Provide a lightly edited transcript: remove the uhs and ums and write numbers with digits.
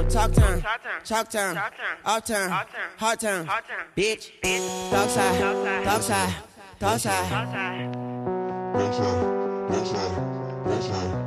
Talk turn, chalk turn, off turn, hard turn, bitch. Dark side, dark side, dark side.